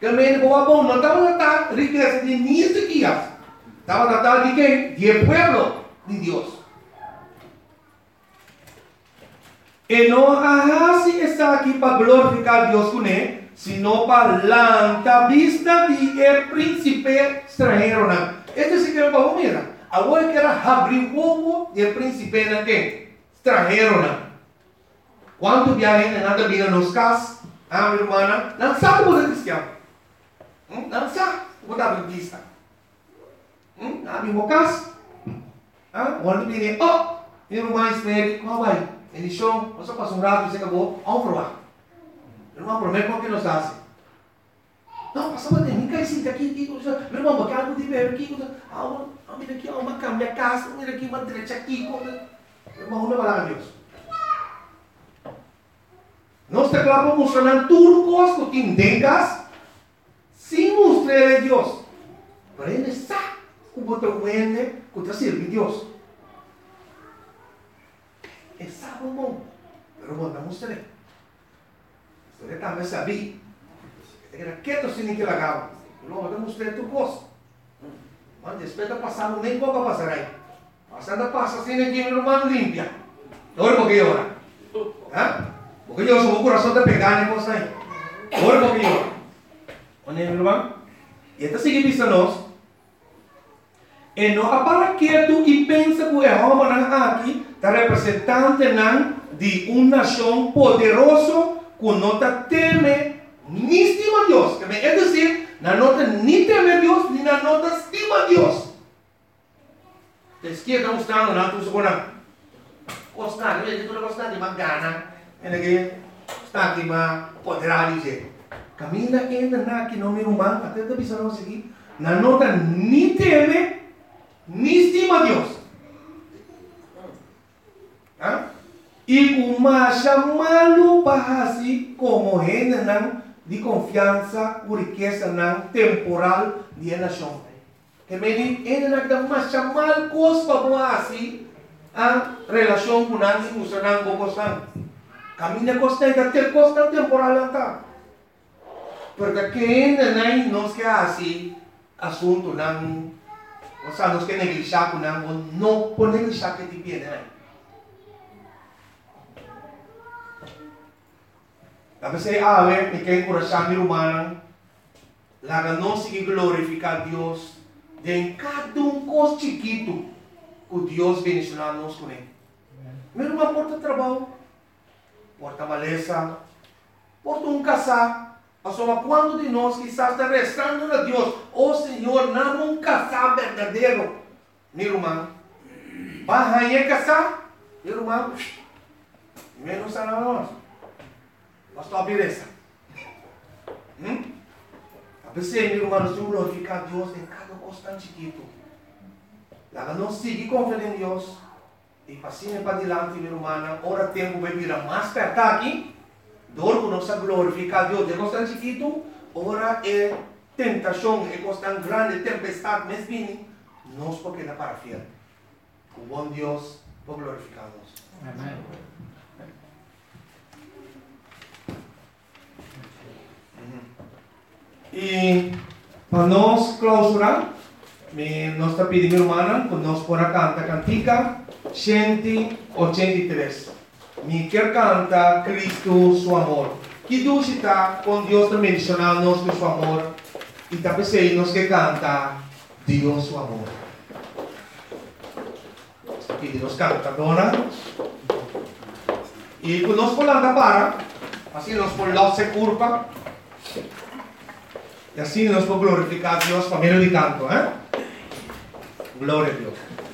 Que me dijo, bom, no estaba natal riqueza de ni Ezequías. Estaba natal de quem? De pueblo de Dios. E não assim está aqui para glorificar Deus com ele, sino para lançar vista de príncipe estrangeiro. Este se quer para mira. Agora que era abrir o de príncipe na que estrangeiro. Quando viajem nada vira nos casas, minha irmã, não sabe o que é cristiano. Não sabe o que é vista. Abrir o casa, quando vira, minha irmã espere, como vai? Ele chão, você passa rato e você acabou, vamos provar. Irmão, prometo que nos dá. Não, passa para mim, cai sim, aqui, meu irmão, porque algo de ver aqui, mira aqui, uma cama, casa, mira aqui, uma direita aqui, irmão, não vai lá, Deus. Nós teclamos mostrando tudo coisa que tengas, sem mostrar a Deus. Para ele sabe que você vende, que você serve a Deus. É sábado bom, pero bom, não mostrei. Você também sabia. Era quieto sem que lagava. Não, eu mostrei tu gosto. Mas depois da passada, nem pouco passar aí. Passada passa assim, aqui, meu irmão, limpia. Olha porque ora. Porque eu sou o coração de pegar, né, você aí. Olha porque ora. Olha, meu irmão. E esta sigue vista nós. E não para quieto e pensa que é Roma aqui. Está representante de uma nação poderosa que não teme nem estima Deus. É dizer, não nem teme Deus, nem não estima Deus. A esquerda está mostrando, não estou segurando. Gostar, eu estou gostando de uma gana. Está aqui, uma poderá dizer. Caminha ainda aqui no meu irmão, até da visão aqui. Não nem teme, nem estima Deus. E uma chamado para si como gente de confiança, por riqueza temporal de nação. Que me diz, ele não dá uma chamada coisa para si, a relação com nós e funcionando com você. Caminha costa ter costa temporal tá. Porque quem não quer assim assunto não, ou seja, nós quer negligenciar com não pode negligenciar que te pede. Tapos ay awe, may kayo kurasang rumana, laga não seguir glorificar Deus, de cada coisa chiquito que Deus bendicionar nos com ele. Mesmo uma porta de trabalho, porta maleza, porta casar, mas quando de nós quizás está restando a Deus, Senhor, não casar verdadeiro, meu irmão, vai casar, meu irmão, menos a nós. Basta a beleza. A pessoa, meu irmão, nós vamos glorificar Deus em cada coisa tão chiquito. Lá não seguir confiando em Deus. E passinho para diante, meu irmão, ora tempo vai virar mais perto aqui. Dor que nós glorificar Deus de coisa tão chiquito. Ora é tentação, é coisa tão grande, tempestade, mas vem. Nós porque não para fiel. O bom Deus vai glorificar-nos. Amém. E para nós clausurar, nós está pedindo, irmã, que nós por cantar cantica 183. Me quer cantar Cristo, seu amor. Que Deus está com Deus também mencionando nós com seu amor. E também sei nós que canta Deus, seu amor. Aqui nós canta agora. E quando nós falamos para, assim nós falamos se curva. E assim nós podemos glorificar a Deus por meio de canto, Glória a Deus.